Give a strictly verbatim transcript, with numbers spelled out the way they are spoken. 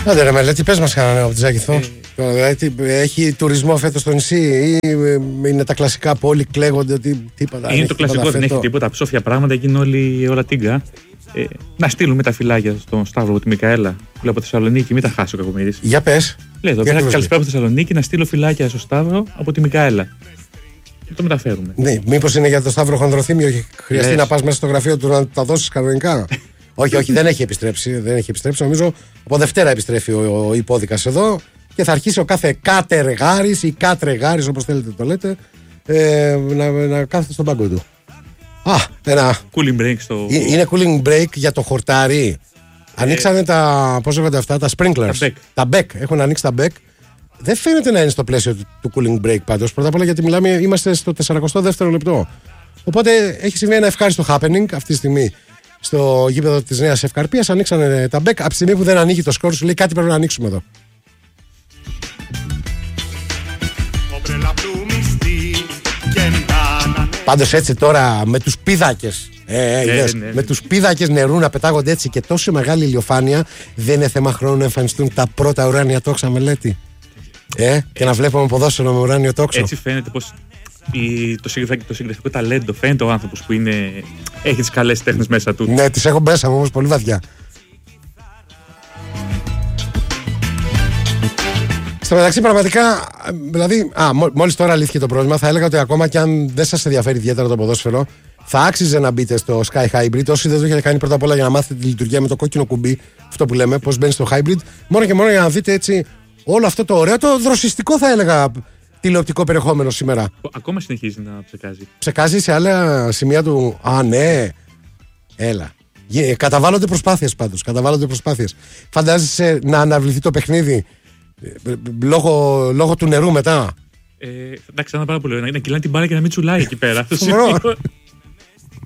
Άντε ρε Μελέτη, πες μας κανένα από τη Ζάκηθο. Έχει τουρισμό φέτος στο νησί ή είναι τα κλασικά που όλοι κλαίγονται ότι τίποτα. Είναι το κλασικό, δεν έχει τίποτα. Ψόφια πράγματα, εκείνη όλη όλα τίγκα. Ε, να στείλουμε τα φυλάκια στον Σταύρο από τη Μικαέλα, που λέει από Θεσσαλονίκη, μην τα χάσει ο Κακομοίρης. Για πες. Λέει εδώ πέρα καλησπέρα από Θεσσαλονίκη, να στείλω φυλάκια στο Σταύρο από τη Μικαέλα. Να το μεταφέρουμε. Ναι, μήπως είναι για το Σταύρο Χονδροθύμιο και χρειαστεί Λες. να πας μέσα στο γραφείο του να τα δώσεις κανονικά. όχι, όχι, δεν έχει επιστρέψει. Δεν έχει επιστρέψει. Νομίζω από Δευτέρα επιστρέφει ο, ο υπόδικας εδώ και θα αρχίσει ο κάθε κάτεργάρης ή κάτρεγάρης, όπως θέλετε το λέτε, ε, να, να κάθεται στον πάγκο του. Α, ένα. Cooling break στο. Είναι cooling break για το χορτάρι. Ε... Ανοίξανε τα. Πώς λέγονται αυτά, τα sprinklers. Τα back. Τα back. Έχουν ανοίξει τα back. Δεν φαίνεται να είναι στο πλαίσιο του, του cooling break πάντως. Πρώτα απ' όλα γιατί μιλάμε, είμαστε στο σαρανταεστό δεύτερο λεπτό. Οπότε έχει συμβεί ένα ευχάριστο happening αυτή τη στιγμή στο γήπεδο της Νέας Ευκαρπίας. Ανοίξανε τα back. Από τη στιγμή που δεν ανοίγει το σκορ, σου λέει κάτι πρέπει να ανοίξουμε εδώ. Πάντως έτσι τώρα με τους πίδακες ε, ε, ναι, είδες, ναι, ναι. με τους πίδακες νερού να πετάγονται έτσι και τόσο μεγάλη ηλιοφάνεια, δεν είναι θέμα χρόνου να εμφανιστούν τα πρώτα ουράνια τόξα, Μελέτη. Ε, και να βλέπουμε ποδόσφαιρο με ουράνιο τόξο. Έτσι φαίνεται πως η, το, το συγκεκριτικό ταλέντο, φαίνεται ο άνθρωπος που είναι, έχει τις καλές τέχνες μέσα του. Ναι, τις έχω μέσα μου όμως πολύ βαθιά. Στο μεταξύ, πραγματικά, δηλαδή, α, μόλις τώρα λύθηκε το πρόβλημα, θα έλεγα ότι ακόμα και αν δεν σας ενδιαφέρει ιδιαίτερα το ποδόσφαιρο, θα άξιζε να μπείτε στο Sky Hybrid. Όσοι δεν το έχετε κάνει πρώτα απ' όλα για να μάθετε τη λειτουργία με το κόκκινο κουμπί, αυτό που λέμε, πώς μπαίνει στο Hybrid, μόνο και μόνο για να δείτε έτσι όλο αυτό το ωραίο, το δροσιστικό θα έλεγα τηλεοπτικό περιεχόμενο σήμερα. Ακόμα συνεχίζει να ψεκάζει. Ψεκάζει σε άλλα σημεία του. Α, ναι. Έλα. Καταβάλλονται προσπάθειες πάντως. Καταβάλλονται προσπάθειες. Φαντάζεσαι να αναβληθεί το παιχνίδι λόγω, λόγω του νερού μετά. Ε, εντάξει, θα είναι πάρα πολύ ωραίο. Να κυλάνε την μπάλα και να μην τσουλάει εκεί πέρα.